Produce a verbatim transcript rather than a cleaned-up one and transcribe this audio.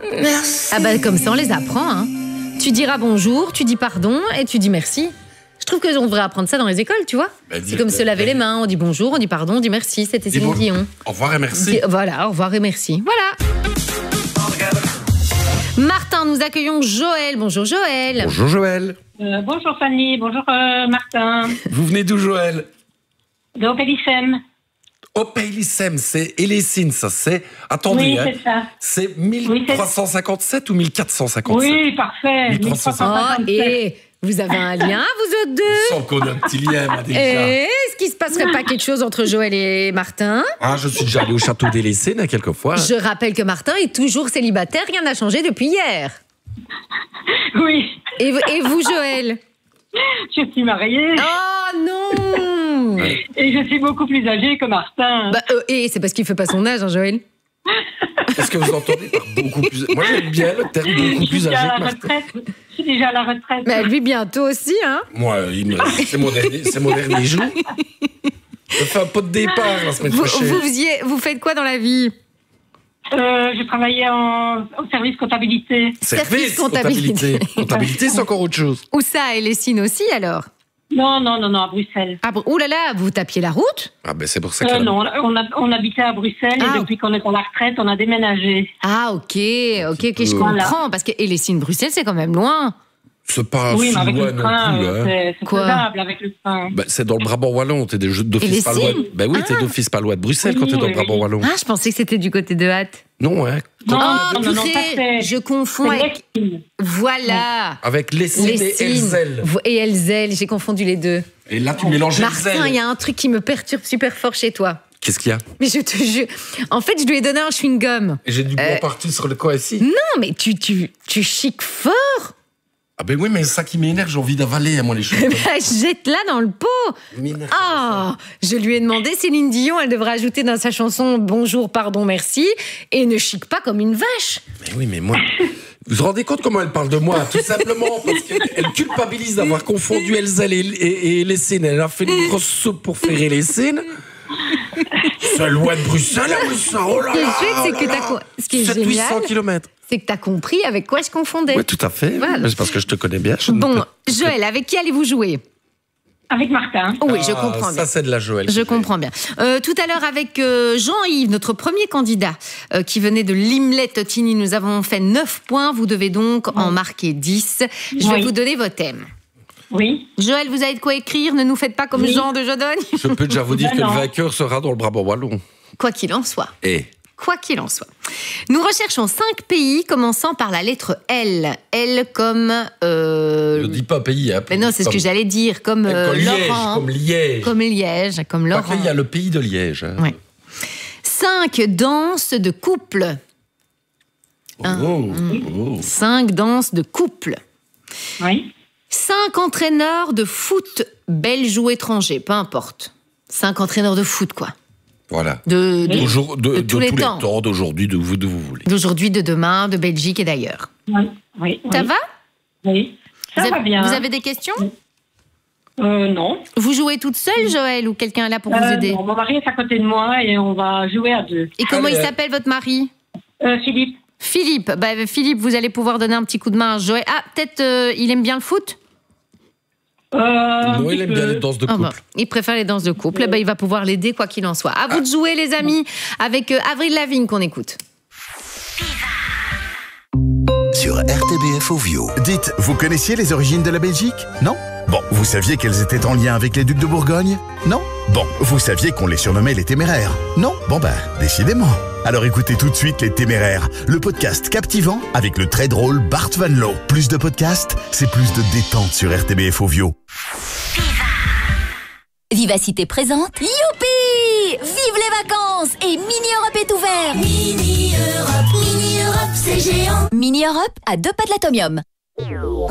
Merci. Ah bah comme ça on les apprend. Hein. Tu diras bonjour, tu dis pardon et tu dis merci. Je trouve que on devrait apprendre ça dans les écoles, tu vois. Bah, c'est comme bah, se laver bah, les mains, on dit bonjour, on dit pardon, on dit merci. C'était Céline bon, Dion. Au revoir et merci. Dis, voilà, au revoir et merci. Voilà. Martin, nous accueillons Joël. Bonjour Joël. Bonjour Joël. Euh, bonjour Fanny, bonjour euh, Martin. Vous venez d'où Joël? De Opélicem. Opélicem, c'est Élessine, ça c'est... Attendez, oui, hein, c'est ça. C'est mille trois cent cinquante-sept oui, ou mille quatre cent cinquante-sept? Oui, parfait. mille trois cent cinquante-sept. Oh, et vous avez un lien, vous autres deux? Sans qu'on ait un petit lien, moi, déjà. Et est-ce qu'il se passerait pas quelque chose entre Joël et Martin? Ah, je suis déjà allé au château d'Élessine, hein, quelquefois. Je rappelle que Martin est toujours célibataire, rien n'a changé depuis hier. Oui. Et, et vous, Joël? Je suis mariée. Oh non! Et je suis beaucoup plus âgée que Martin. Bah, euh, et c'est parce qu'il fait pas son âge, hein, Joël. Qu'est-ce que vous entendez par beaucoup plus... Moi, j'aime bien le terme beaucoup plus âgé que Martin. Je suis déjà à la retraite. Mais lui, bientôt aussi, hein. Moi, il me... c'est mon dernier, c'est mon dernier jour. Je fais un pot de départ la semaine vous, prochaine. Vous, faisiez, vous faites quoi dans la vie? Euh, je travaillais en, au service comptabilité. Service, service comptabilité. Comptabilité, comptabilité c'est encore autre chose. Où ça, à Élessine aussi, alors? Non, non, non, non, à Bruxelles. Ah, ouh là là, vous tapiez la route? Ah ben c'est pour ça que... Euh, non, on, a, on habitait à Bruxelles ah, et depuis qu'on est à la retraite, on a déménagé. Ah, ok, ok, ok, je comprends. Voilà. Parce que Élessine-Bruxelles, c'est quand même loin. C'est pas oui, si mais avec loin le train, non plus. Hein. C'est, c'est faisable avec le train. Ben, c'est dans le Brabant Wallon, t'es d'office pas loin. Ben oui, ah. t'es d'office pas loin de Bruxelles oui, quand t'es dans oui, le Brabant oui. Wallon. Ah, je pensais que c'était du côté de Hâte. Non, hein. Non, oh, non, non, non, je confonds avec... Voilà. Avec Lessine et Elzel. Et Elzel, j'ai confondu les deux. Et là, tu mélanges Elzel. Martin, il y a un truc qui me perturbe super fort chez toi. Qu'est-ce qu'il y a? Mais je te jure. En fait, je lui ai donné un chewing-gum. Et j'ai du bois euh... partout sur le coin ici. Non, mais tu, tu, tu chiques fort. Ah ben oui, mais ça qui m'énerve, j'ai envie d'avaler à moi les choses. Jette-la dans le pot. Ah, je lui ai demandé, Céline Dion, elle devrait ajouter dans sa chanson bonjour, pardon, merci, et ne chique pas comme une vache. Mais oui, mais moi, vous vous rendez compte comment elle parle de moi? Tout simplement parce qu'elle culpabilise d'avoir confondu Elzel et, et, et Lessine. Elle a fait une grosse soupe pour faire Lessine. C'est loin de Bruxelles, Bruxelles. Oh là là, c'est que t'as ce qui est sept cents à huit cents kilomètres. C'est que tu as compris avec quoi je confondais. Oui, tout à fait. Voilà. C'est parce que je te connais bien. Je bon, peux... Joël, avec qui allez-vous jouer? Avec Martin. Oui, ah, je comprends ça, bien. Ça, c'est de la Joël. Je comprends bien. Euh, tout à l'heure, avec euh, Jean-Yves, notre premier candidat, euh, qui venait de Limlet-Tottigny, nous avons fait neuf points. Vous devez donc oui. en marquer dix. Je vais oui. vous donner vos thèmes. Oui. Joël, vous avez de quoi écrire? Ne nous faites pas comme oui. Jean de Jodogne. Je peux déjà vous dire ben que non. le vainqueur sera dans le Brabant Wallon. Quoi qu'il en soit. Et Quoi qu'il en soit. Nous recherchons cinq pays commençant par la lettre L. L comme... Euh... Ne dis pas pays. Hein, Mais non, c'est comme... ce que j'allais dire. Comme, euh, comme Liège. Laurent. Comme Liège. Comme Liège. Comme Laurent. Il y a le pays de Liège. Hein. Oui. Cinq danses de couple. Oh, oh, oh. Cinq danses de couple. Oui. Cinq entraîneurs de foot, belges ou étrangers, peu importe. Cinq entraîneurs de foot, quoi. Voilà. De, de, de, de, de tous les, les temps. temps, d'aujourd'hui, de vous, de vous voulez. D'aujourd'hui, de demain, de Belgique et d'ailleurs. Oui, oui. Ça oui. va? Oui, ça vous va avez, bien. Vous avez des questions? euh, Non. Vous jouez toute seule, Joël, ou quelqu'un est là pour euh, vous aider? Non, mon mari est à côté de moi et on va jouer à deux. Et comment Allez, il s'appelle, votre mari? euh, Philippe. Philippe. Bah, Philippe, vous allez pouvoir donner un petit coup de main à Joël. Ah, peut-être euh, il aime bien le foot? Euh, non, il aime bien les danses de couple. Oh, bah, il préfère les danses de couple. Euh... Eh ben, il va pouvoir l'aider quoi qu'il en soit. À vous ah. de jouer, les amis, avec euh, Avril Lavigne qu'on écoute. Sur R T B F Ovio. Dites, vous connaissiez les origines de la Belgique? Non? Bon, vous saviez qu'elles étaient en lien avec les ducs de Bourgogne? Non? Bon, vous saviez qu'on les surnommait les Téméraires? Non? Bon ben, décidément. Alors écoutez tout de suite Les Téméraires, le podcast captivant avec le très drôle Bart Van Loo. Plus de podcasts, c'est plus de détente sur R T B F Ovio. Vivacité présente. Youpi! Vive les vacances! Et Mini Europe est ouvert! Mini Europe, Mini Europe, c'est géant! Mini Europe à deux pas de l'atomium.